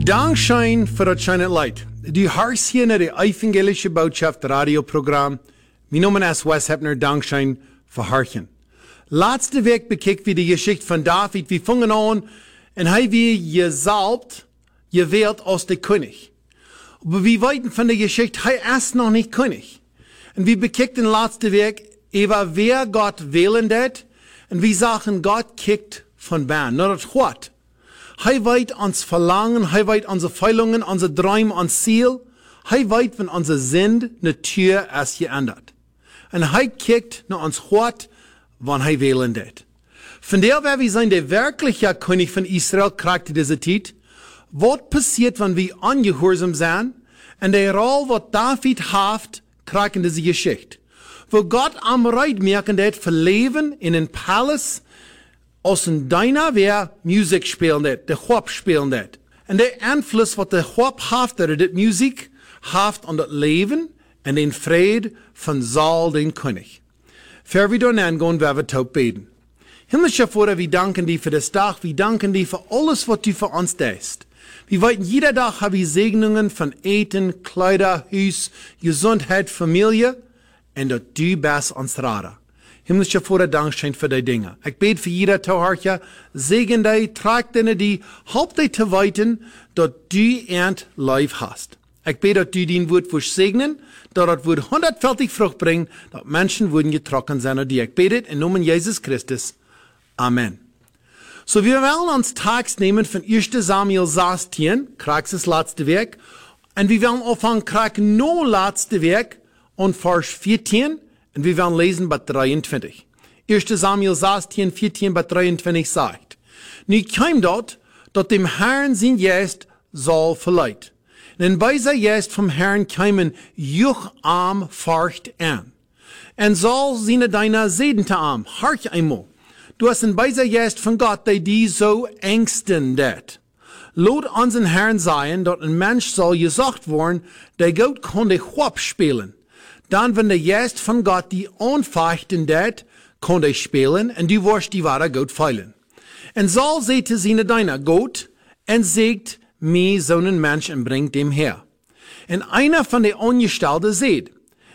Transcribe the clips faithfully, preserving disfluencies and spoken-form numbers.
Dankschein für das schöne Leid. Du hörst hier in der evangelische Botschaft Radioprogramm. Mein Name ist Wes Heppner, Dankschein für Harchen. Letzte Woche bekickt wir die Geschichte von David. Wir fangen an und er wird gesalbt, gewählt als der König. Aber wir weiten von der Geschichte, er ist noch nicht König. Und wir bekickten letzte Woche über wer Gott wählen wird. Und wir sagen, Gott kickt von Bern. Nur das what? Hij weet ons verlangen, hij weet onze feilungen, onze droom, ons ziel. Hij weet van onze zin, natuur is geändert. En hij kijkt naar ons hart, wanneer hij wählen deed. Von der wer wir sein, der wirkliche König von Israel, kriegt diese Zeit. Was passiert, wenn wir ungehorsam sind? Und der Rolle, was David hat, kriegt in diese Geschichte. Wo Gott am Reit merken deed, für Leben in einem Palace, als een deiner wer Musik spielen det, de Hop spielen det. En de Einfluss, wat de Hop haft, dat de Musik haft aan het leven en den Vrede van Saul, den König. Ver wir dann angehen, wer wir taub beten. Himmlischer Vater, wir danken dir für das Tag, wir danken dir für alles, was du für uns tust. Wir weiten, jeder Tag haben wir Segnungen von Eten, Kleider, Haus, Gesundheit, Familie, und dass du bist uns Rader. Himmlische Vater, Dankschein für die Dinge. Ich bete für jeder Tauharcher, segen dich, trag deine die, help dich zu weiten, dass du ernt Life hast. Ich bete, dass du den Wort wirst segnen, dass das Wort hundertfältig Frucht bringen, dass Menschen würden getrocknet sein an dir. Ich bete im Namen Jesus Christus. Amen. So, wir wollen uns Text nehmen von erster Samuel sechzehn, kriegst das letzte Werk, und wir wollen anfangen, krieg no letzte Werk, und Vers vierzehn, und wir werden lesen bei dreiundzwanzig. erster Samuel sechzehn, vierzehn bei dreiundzwanzig sagt, nu kam dort, dass dem Herrn sein Geist Saul verleiht. Und bei sein Geist vom Herrn kamen Jucharm Furcht an. Und Saul seine deiner sedente Arm, harch einmal. Du hast ein bei sein Geist von Gott, der die so ängsten det. Laut unseren Herrn sein, dass ein Mensch soll gesagt worden, der Gott konnte Hop spielen. Dann, wenn der Geist von Gott die Unfechten det, konnte ich spielen, und du wirst die wahre Gott feilen. Und Saul sagte seine deiner Gott, und sagt mir so einen Mensch und bringt dem her. Und einer von den Ungestalten sagt,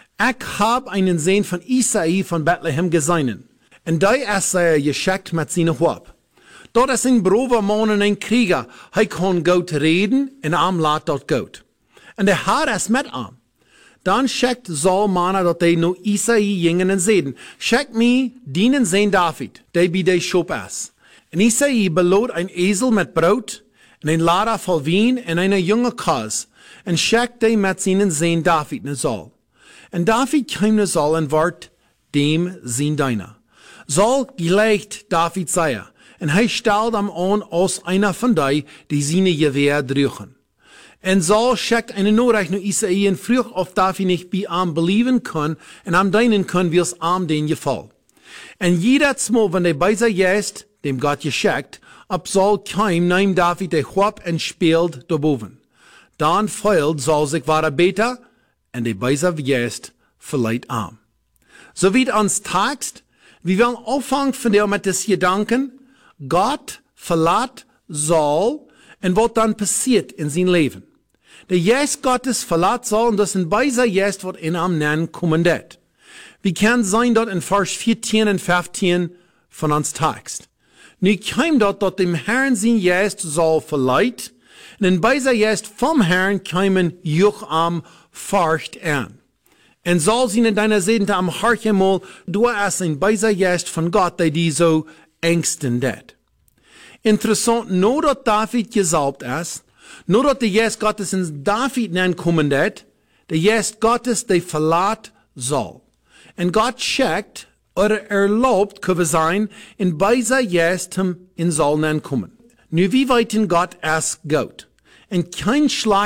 ich hab einen Sohn von Isai von Bethlehem gesehen, und da ist er geschickt mit seiner Hop. Dort ist ein braver Mann und ein Krieger, er kann Gott reden, und am lädt dort Gott. Und der Herr ist mit ihm. Dann schickt Saul Mana, dass er no Isai jingen und sehen. Schickt mir dienen Sohn David, der bei der Schop ist. Und Isai belot ein Esel mit Brot, und ein Lader voll Wein, und eine junge Kaz, und schickt er mit seinen Sohn David nach Saul. Und David kam nach Saul und ward dem sein Deiner. Saul gelegt David Seier, und er stellt ihm an als einer von die, die seine Gewehr drüchen. Und Saul schickt eine Nachricht nach Isai und früh auf David nicht bei ihm belieben kann und am deinen kann, wie es ihm den gefällt. Und jeder Mal, wenn der bei sich ist, dem Gott geschickt, ab Saul kam, nahm David der Hop und spielt daboven. Dann feilt Saul sich wahre Beter und der bei sich ist, verleiht ihm. So wie uns Text, wir wollen anfangen von der mit des Gedanken, Gott verlässt Saul und was dann passiert in sein Leben. Der Geist Gottes verlässt Saul und das in beiser Geist wird in am Namen kommen det. Wie kann sein dort in Vers vierzehn und fünfzehn von uns Text. Nu kam dort, dass dem Herrn sein Geist Saul verleiht und in beiser Geist vom Herrn kamen Jucharm Furcht an. Und Saul sie in deiner Seite am Harchemol, du hast ein beiser Geist von Gott, der die so ängsten det. Interessant, nur dass David gesalbt ist, nur dass der Geist Gottes in David kommen det, der Geist Gottes, der verlässt Saul. Und Gott schickt, oder erlaubt, können wir sein, in beiser Geist in Saul kommen. Nu, wie weit in Gott es geht. Und kein Schlag